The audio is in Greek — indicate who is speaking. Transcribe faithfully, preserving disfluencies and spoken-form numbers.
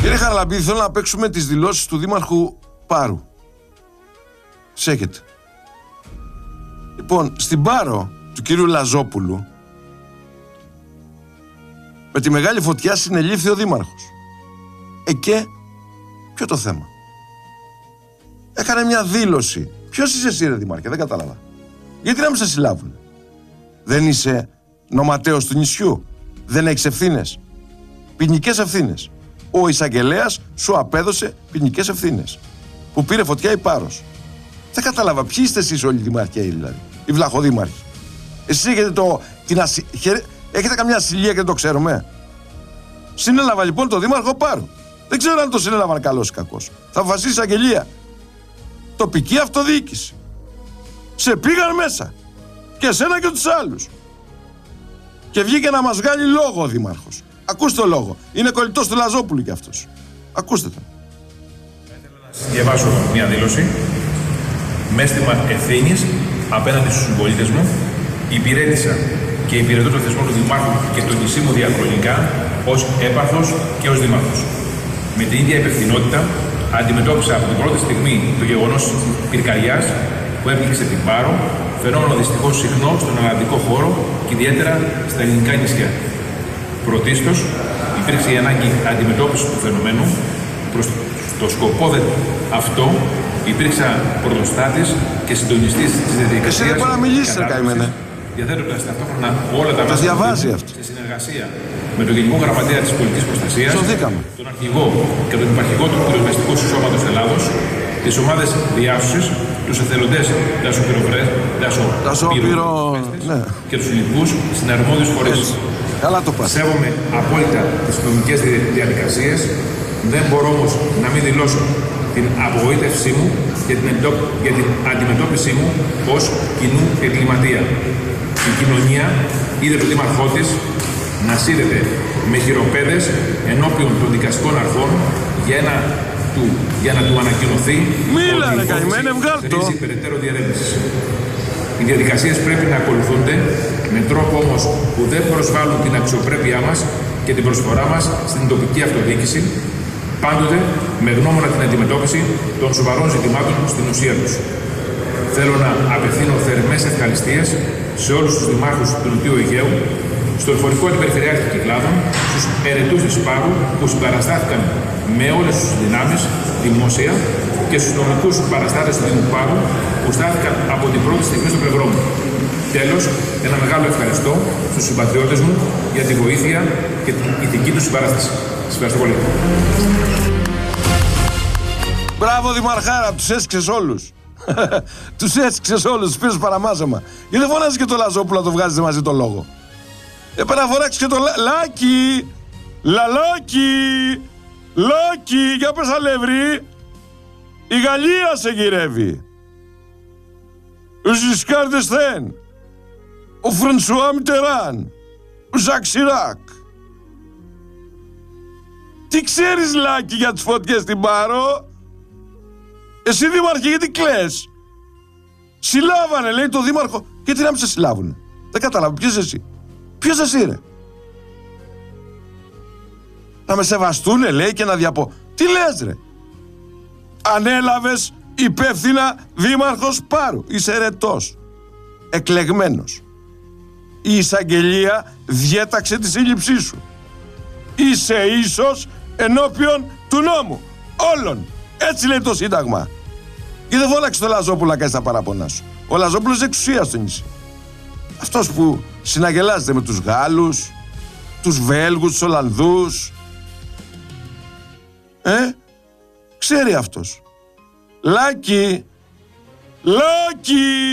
Speaker 1: Κύριε Χαραλαμπίδη, θέλω να παίξουμε τις δηλώσεις του Δήμαρχου Πάρου. Σέχετε. Λοιπόν, στην Πάρο του κύριου Λαζόπουλου, με τη μεγάλη φωτιά συνελήφθη ο Δήμαρχος. Ε και, ποιο το θέμα? Έκανε μια δήλωση. Ποιος είσαι εσύ ρε Δήμαρχε, δεν κατάλαβα. Γιατί να μην σε συλλάβουν? Δεν είσαι νοματέος του νησιού? Δεν έχεις ευθύνες? Ποινικές ευθύνες. Ο εισαγγελέας σου απέδωσε ποινικές ευθύνες. Που πήρε φωτιά η Πάρος. Δεν κατάλαβα, ποιοι είστε εσείς όλοι οι δημαρχαίοι δηλαδή? Οι βλαχοδήμαρχοι. Εσείς έχετε, το, την ασυ... έχετε καμιά ασυλία και δεν το ξέρουμε? Συνέλαβα λοιπόν το Δήμαρχο Πάρου. Δεν ξέρω αν το συνέλαβαν καλός ή κακός. Θα αποφασίσει η εισαγγελία. Τοπική αυτοδιοίκηση. Σε πήγαν μέσα. Και εσένα και τους άλλους. Και βγήκε να μας βγάλει λόγο ο Δήμαρχος. Ακούστε το λόγο. Είναι κολλητός του Λαζόπουλου κι αυτός. Ακούστε τον.
Speaker 2: Θα ήθελα να σας διαβάσω μια δήλωση με αίσθημα ευθύνης απέναντι στους συμπολίτες μου. Υπηρέτησα και υπηρετώ το θεσμό του Δημάρχου και το νησί μου διαχρονικά ως έπαρχος και ως Δήμαρχος. Με την ίδια υπευθυνότητα αντιμετώπισα από την πρώτη στιγμή το γεγονός της πυρκαγιάς που έπληξε την Πάρο, φαινόμενο δυστυχώς συχνό στον ελλαδικό χώρο και ιδιαίτερα στα ελληνικά νησιά. Πρωτίστως, υπήρξε η ανάγκη αντιμετώπισης του φαινομένου. Προς το σκοπό δε αυτό, υπήρξα πρωτοστάτης και συντονιστής της διαδικασίας.
Speaker 1: Εσύ δεν μπορεί να μιλήσεις, ρε καημένε.
Speaker 2: Διαθέτοντας ταυτόχρονα όλα τα μέσα
Speaker 1: σε
Speaker 2: συνεργασία με τον Γενικό Γραμματέα της Πολιτικής Προστασίας, τον Αρχηγό και τον Υπαρχηγό του Πυροσβεστικού Σώματος Ελλάδος, τις ομάδες διάσωσης, τους εθελοντές δασοπυροσβέστες ναι. και τους ειδικούς συναρμόδιους φορείς.
Speaker 1: Καλά το πας.
Speaker 2: Σέβομαι απόλυτα τις νομικές διαδικασίες, δεν μπορώ όμως να μην δηλώσω την απογοήτευσή μου για την, εντό... για την αντιμετώπιση μου ως κοινού εγκληματία. Η κοινωνία είδε τον Δήμαρχό της να σύρεται με χειροπέδες ενώπιον των δικαστικών αρχών για, ένα του... για να του ανακοινωθεί
Speaker 1: Μίλα, ότι η υπόθεση
Speaker 2: χρήζει περαιτέρω διερεύνησης. Οι διαδικασίες πρέπει να ακολουθούνται με τρόπο όμως που δεν προσβάλλουν την αξιοπρέπειά μας και την προσφορά μας στην τοπική αυτοδιοίκηση, πάντοτε με γνώμονα την αντιμετώπιση των σοβαρών ζητημάτων στην ουσία τους. Θέλω να απευθύνω θερμές ευχαριστίες σε όλους τους δημάρχους του Νοτιού Αιγαίου, στον φορικό αντιπεριφερειάρχη Κυκλάδων, στους ερετούς της Πάρου που συμπαραστάθηκαν με όλες τις δυνάμεις δημόσια και στους νομικούς παραστάτες του Δήμου Πάρου που στάθηκαν από την πρώτη στιγμή στο πλευρό μου. Τέλος, ένα μεγάλο ευχαριστώ στους συμπατριώτες μου για τη βοήθεια και την ηθική τους συμπαράσταση. Σας ευχαριστώ πολύ.
Speaker 1: Μπράβο Δημαρχάρα, τους έσκυξες όλους. Τους έσκυξες όλους, τους πήρες παραμάζεμα. Γιατί δεν φωνάζεις και το Λαζόπουλο να το βγάζετε μαζί το λόγο? Έπρεπε να φοράξεις και το Λα... Λάκι! Λαλάκι! Λάκι! Για πες αλεύρι! Η Γαλλία σε γυρεύει! Ο Ζισκάρ ντ'Εστέν! Ο Φρανσουά Μιτεράν! Ο Ζακ Σιράκ! Τι ξέρεις Λάκι για τις φωτιές στην Πάρο? Εσύ Δήμαρχε γιατί κλαις? Συλλάβανε λέει το Δήμαρχο. Γιατί να μην σε συλλάβουνε? Δεν κατάλαβα, ποιος εσύ? Ποιος εσύ ρε? Να με σεβαστούνε λέει και να διαπο... Τι λες ρε? Ανέλαβες υπεύθυνα Δήμαρχος Πάρου. Είσαι ερετός, εκλεγμένος. Η εισαγγελία διέταξε τη σύλληψή σου. Είσαι ίσος ενώπιον του νόμου όλων. Έτσι λέει το Σύνταγμα. Και δεν φώναξε το Λαζόπουλο να κάνεις τα παραπονά σου. Ο Λαζόπουλος είναι εξουσία στο νησί. Αυτός που συναγελάζεται με τους Γάλλους, τους Βέλγους, τους Ολλανδούς. Ε, ξέρει αυτός. Λάκι, Λάκι.